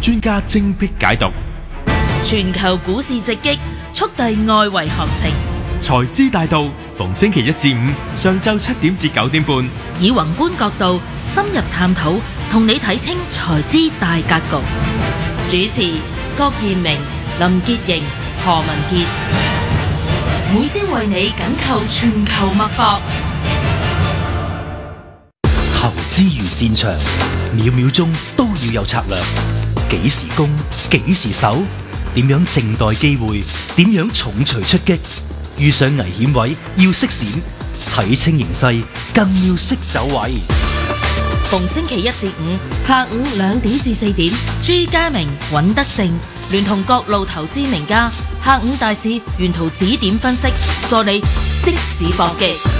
專家精闢解讀， 全球股市直擊，速遞外圍行情。 財資大道逢星期一至五上晝7點至9點半， 以宏觀角度深入探討，同你睇清財資大格局。主持郭彥明、林潔瑩、何文傑，每朝為你緊扣全球脈搏。 投資如戰場，秒秒鐘都要有策略。幾時攻，幾時守，點樣靜待機會，點樣重錘出擊。遇上危險位要識閃，睇清形勢更要識走位。 逢星期一至五下午2點至4點，朱家明、尹德正聯同各路投資名家，下午大市沿途指點分析，助你即時搏擊。